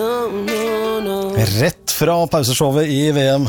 Rett fra pauseshowet i VM.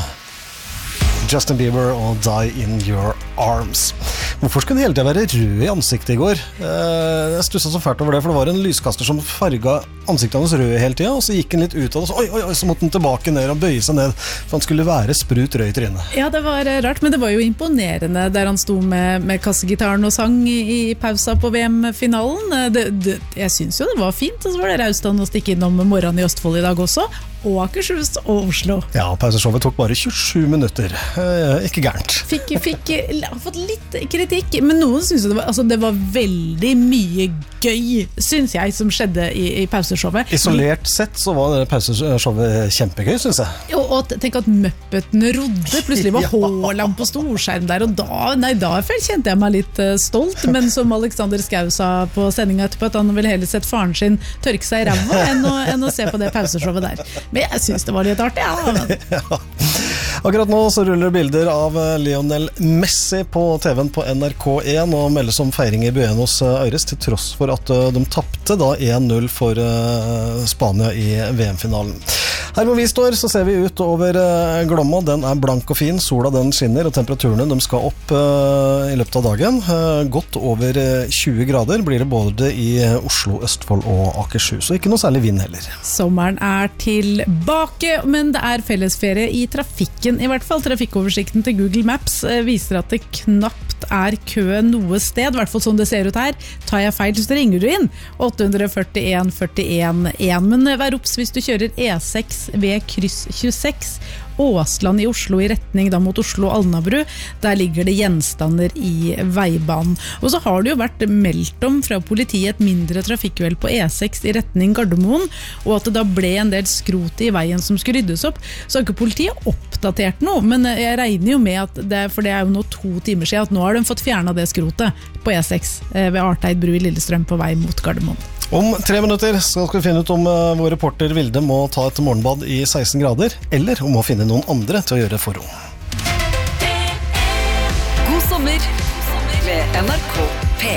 Justin Bieber og Die in Your Arms. Hvorfor skulle den hele tiden være rød i ansiktet i går? Jeg stusset så fælt over det, for det var en lyskaster som farget ansiktet hans rød hele tiden, og så gikk han litt ut av det, og så måtte han tilbake ned og bøye seg ned, for han skulle være sprut rød i trynet. Ja, det var rart, men det var jo imponerende der han sto med kassegitaren og sang i pausa på VM-finalen. Jeg synes jo det var fint, og så var det raust å stikke innom morgenen i Østfold i dag også, og Akershus og Oslo. Ja, pauseshowet tok bare 27 minutter. Ikke gærent. Fikk fått litt kritikk, men noen synes det var veldig mye gøy, synes jeg, som skjedde i pauseshowet. Isolert sett så var det pauseshowet kjempegøy, synes jeg. Og tenk at Muppeten rodde, plutselig var Haaland på storskjerm der, og da kjente jeg meg litt stolt, men som Alexander Skau sa på sendingen etterpå, at han ville heller sett faren sin tørke seg i ræva enn å se på det pauseshowet der. Men jeg synes det var litt artig, ja. Ja. Akkurat nå så ruller bilder av Lionel Messi på TV-en på NRK1 og meldes om feiring i Buenos Aires til tross for at de tappte da 1-0 for Spania i VM-finalen. Her hvor vi står så ser vi ut over Glomma, den er blank og fin, sola den skinner og temperaturene de skal opp i løpet av dagen. Godt over 20 grader blir det både i Oslo, Østfold og Akershus, og ikke noe særlig vind heller. Sommeren er tilbake, men det er fellesferie i trafikken, i hvert fall. Trafikkoversikten til Google Maps viser at det knapt er kø noe sted, i hvert fall som det ser ut her. Tar jeg feil, så ringer du inn 841 41 1, men vær obs hvis du kjører E6 ved kryss 26 Åsland i Oslo i retning da mot Oslo-Alnabru. Der ligger det gjenstander i veibanen. Og så har det jo vært meldt om fra politiet et mindre trafikkuhell på E6 i retning Gardermoen, og at det da ble en del skrot i veien som skulle ryddes opp. Så har ikke politiet oppdatert noe, men jeg regner jo med at for det er jo nå 2 timer siden, at nå har de fått fjernet det skrotet på E6 ved Arteid bru i Lillestrøm på vei mot Gardermoen. Om 3 minutter skal vi finne ut om vår reporter Vilde må ta et morgenbad i 16 grader, eller om å finne noen andre til å gjøre forhånd. God sommer med NRK.